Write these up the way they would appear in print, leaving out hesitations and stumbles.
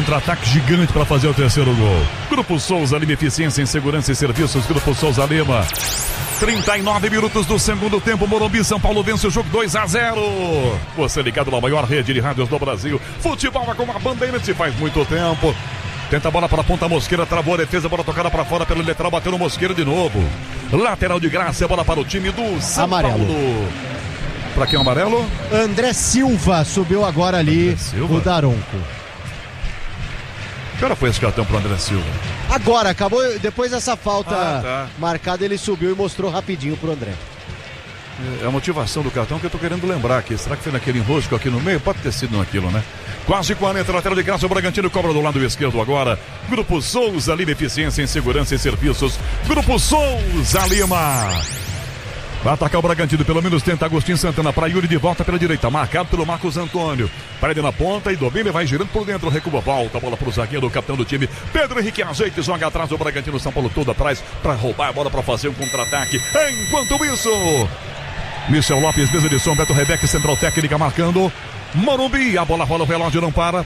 contra-ataque gigante para fazer o terceiro gol. Grupo Souza Lima, eficiência em segurança e serviços. Grupo Souza Lima. 39 minutos do segundo tempo, Morumbi, São Paulo vence o jogo 2-0. Você ligado na maior rede de rádios do Brasil. Futebol com uma Bandeirantes faz muito tempo. Tenta a bola para a ponta, Mosqueira travou a defesa, bola tocada para fora pelo lateral, bateu no Mosqueira de novo. Lateral de graça, bola para o time do São Paulo. Para quem é o amarelo? André Silva subiu agora ali, o Daronco. Que hora foi esse cartão pro André Silva? Agora, acabou, depois dessa falta marcada, ele subiu e mostrou rapidinho pro André. É a motivação do cartão que eu tô querendo lembrar aqui. Será que foi naquele enrosco aqui no meio? Pode ter sido naquilo, né? Quase 40, lateral de graça, o Bragantino cobra do lado esquerdo agora. Grupo Souza Lima, eficiência em segurança e serviços. Grupo Souza Lima. Vai atacar o Bragantino, pelo menos tenta Agostinho Santana para Yuri de volta pela direita, marcado pelo Marcos Antônio. Prende na ponta e domina e vai girando por dentro, recua, volta a bola pro zagueiro, o capitão do time, Pedro Henrique ajeita e joga atrás do Bragantino, São Paulo todo atrás para roubar a bola para fazer um contra-ataque. Enquanto isso, Michel Lopes, mesa de som, Beto Rebeca, central técnica marcando. Morumbi, a bola rola, o relógio não para.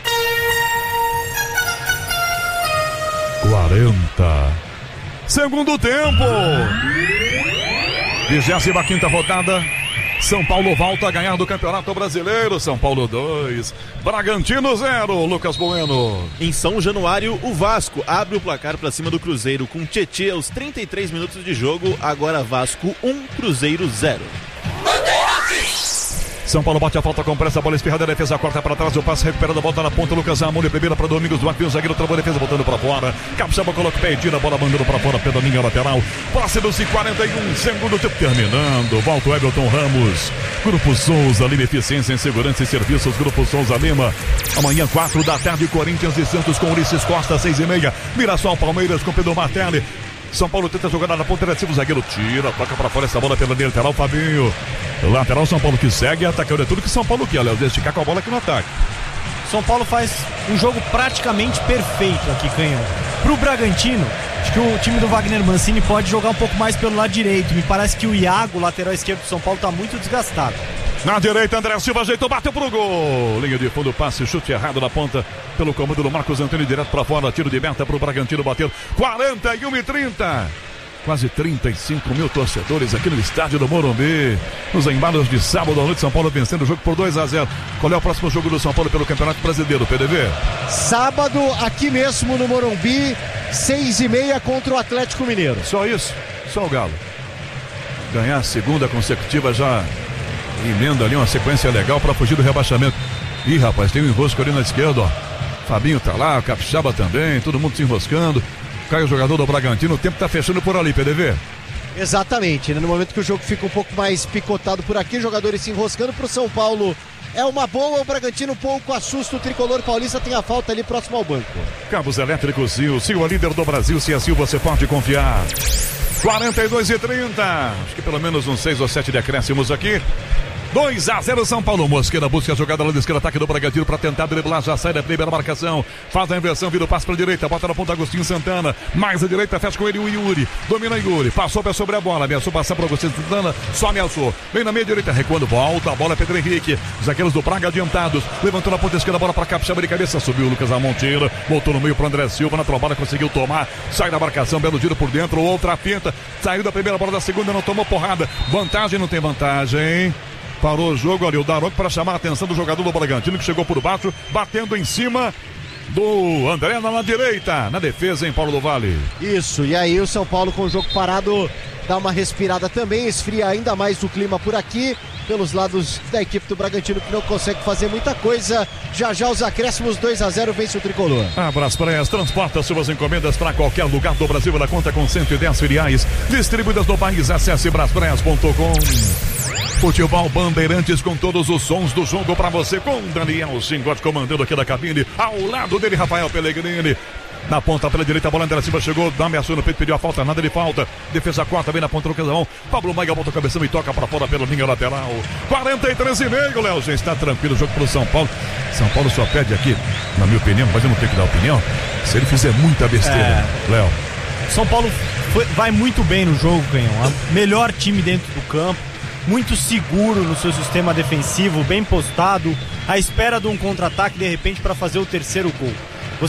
40. Segundo tempo. 25ª rodada. São Paulo volta a ganhar do Campeonato Brasileiro. São Paulo 2, Bragantino 0. Lucas Bueno. Em São Januário, o Vasco abre o placar para cima do Cruzeiro com Tietê aos 33 minutos de jogo. Agora Vasco 1, Cruzeiro 0. São Paulo bate a falta com pressa, a bola espirrada, a defesa corta para trás, o passe recuperado, volta na ponta, Lucas Amoni, primeira para Domingos Duarte, o zagueiro travou a defesa, voltando para fora, Capixaba coloca o pé e tira a bola, mandando para fora, Pedaninha lateral, próximo-se 41, segundo tempo terminando, volta o Everton Ramos, Grupo Souza Lima, eficiência em segurança e serviços, Grupo Souza Lima, amanhã 4 da tarde, Corinthians e Santos com Ulisses Costa, 6h30, Mirassol Palmeiras com Pedro Martelli. São Paulo tenta jogar na ponta diretiva, o zagueiro tira, toca pra fora essa bola pela lateral, Fabinho. Lateral, São Paulo que segue, atacando, é tudo que São Paulo quer, Léo, esticar com a bola aqui no ataque. São Paulo faz um jogo praticamente perfeito aqui, Canhão. Pro Bragantino, acho que o time do Wagner Mancini pode jogar um pouco mais pelo lado direito. Me parece que o Iago, lateral esquerdo do São Paulo, tá muito desgastado. Na direita, André Silva ajeitou, bateu pro gol. Linha de fundo, passe, chute errado na ponta. Pelo comando do Marcos Antônio, direto pra fora. Tiro de meta pro Bragantino bater. 41-30. Quase 35 mil torcedores aqui no estádio do Morumbi. Nos embalos de sábado à noite, São Paulo vencendo o jogo por 2-0. Qual é o próximo jogo do São Paulo pelo Campeonato Brasileiro, PDV? Sábado, aqui mesmo no Morumbi, 6h30 contra o Atlético Mineiro. Só isso? Só o Galo. Ganhar a segunda consecutiva já emenda ali uma sequência legal para fugir do rebaixamento. Ih, rapaz, tem um enrosco ali na esquerda, ó. Fabinho tá lá, o Capixaba também, todo mundo se enroscando. Cai o jogador do Bragantino, o tempo tá fechando por ali, PDV. Exatamente, né? No momento que o jogo fica um pouco mais picotado por aqui, jogadores se enroscando pro São Paulo. É uma boa, o Bragantino pouco assusta, o tricolor paulista tem a falta ali próximo ao banco. Cabos elétricos Sil, Sil é líder do Brasil, se é Sil você pode confiar. 42-30, acho que pelo menos uns 6 ou 7 decréscimos aqui. 2-0 São Paulo. Mosqueira busca a jogada lá da esquerda, ataque do Bragantino para tentar driblar, já sai da primeira marcação, faz a inversão, vira o passe para a direita, bota na ponta Agostinho Santana, mais a direita, fecha com ele o Yuri, domina Yuri, passou para sobre a bola, ameaçou passar para Agostinho Santana, só ameaçou, vem na meia direita, recuando, volta a bola, Pedro Henrique, zagueiros do Braga adiantados, levantou na ponta esquerda, bola para Capixaba de cabeça, subiu o Lucas Amontira, voltou no meio para André Silva, na trombada conseguiu tomar, sai da marcação, belo giro por dentro, outra pinta, saiu da primeira bola da segunda, não tomou porrada, vantagem, não tem vantagem. Parou o jogo ali, o Daronco para chamar a atenção do jogador do Bragantino, que chegou por baixo, batendo em cima do André na direita, na defesa em Paulo do Vale. Isso, e aí o São Paulo com o jogo parado dá uma respirada também, esfria ainda mais o clima por aqui, pelos lados da equipe do Bragantino, que não consegue fazer muita coisa. Já já os acréscimos, 2-0, vence o tricolor. A Braspraias transporta suas encomendas para qualquer lugar do Brasil. Ela conta com 110 filiais distribuídas no país. Acesse braspraias.com. Futebol Bandeirantes com todos os sons do jogo para você, com Daniel Singotti comandando aqui da cabine, ao lado dele Rafael Pellegrini. Na ponta pela direita, a bola André Silva chegou, ameaçou no peito, pediu a falta, nada de falta. Defesa corta, vem na ponta do casal. Pablo Maiga volta o cabeção e toca para fora pela linha lateral. 43,5, Léo, já está tranquilo o jogo pro São Paulo. São Paulo só perde aqui, na minha opinião, mas eu não tenho que dar opinião, se ele fizer muita besteira, Léo. São Paulo vai muito bem no jogo, Canhão. Melhor time dentro do campo, muito seguro no seu sistema defensivo, bem postado, à espera de um contra-ataque de repente para fazer o terceiro gol.